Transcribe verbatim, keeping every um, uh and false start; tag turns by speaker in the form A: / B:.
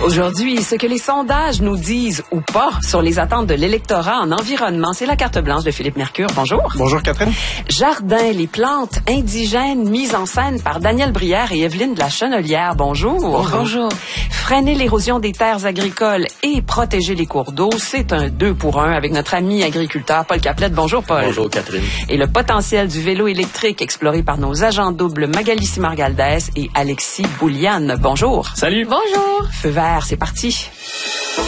A: Aujourd'hui, ce que les sondages nous disent ou pas sur les attentes de l'électorat en environnement, c'est la carte blanche de Philippe Mercure. Bonjour.
B: Bonjour Catherine.
A: Jardin, les plantes indigènes mises en scène par Daniel Brière et Evelyne de la Chenelière. Bonjour.
C: Bonjour.
A: Freiner l'érosion des terres agricoles et protéger les cours d'eau, c'est un deux pour un avec notre ami agriculteur Paul Caplette. Bonjour Paul.
D: Bonjour Catherine.
A: Et le potentiel du vélo électrique exploré par nos agents doubles Magali Simargaldès et Alexis Bouliane. Bonjour.
D: Salut.
C: Bonjour.
A: Feu vert, c'est parti.